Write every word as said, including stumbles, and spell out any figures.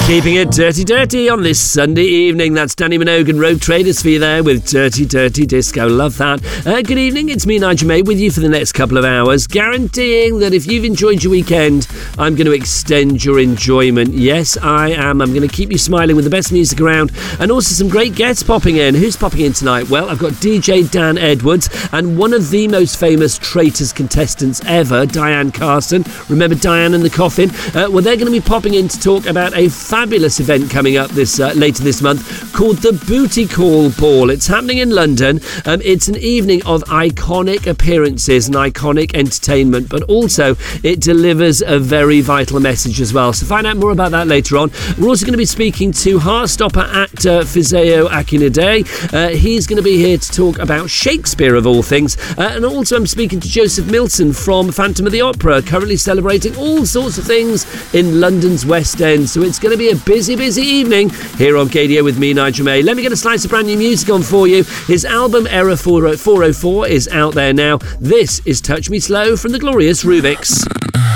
Keeping it dirty, dirty on this Sunday evening. That's Danny Minogue and Road Traders for you there with Dirty, Dirty Disco. Love that. Uh, good evening. It's me, Nigel May, with you for the next couple of hours, guaranteeing that if you've enjoyed your weekend, I'm going to extend your enjoyment. Yes, I am. I'm going to keep you smiling with the best music around and also some great guests popping in. Who's popping in tonight? Well, I've got D J Dan Edwards and one of the most famous Traitors contestants ever, Diane Carson. Remember Diane and the Coffin? Uh, well, they're going to be popping in to talk about a fabulous event coming up this uh, later this month called the Booty Call Ball. It's happening in London. Um, it's an evening of iconic appearances and iconic entertainment, but also it delivers a very vital message as well. So find out more about that later on. We're also going to be speaking to Heartstopper actor Fizeo Akinade. Uh, he's going to be here to talk about Shakespeare of all things. Uh, and also I'm speaking to Joseph Milton from Phantom of the Opera, currently celebrating all sorts of things in London's West End. So it's going to be a busy, busy evening here on Gadio with me, Nigel May. Let me get a slice of brand new music on for you. His album Error four oh four is out there now. This is Touch Me Slow from the glorious Rubiks.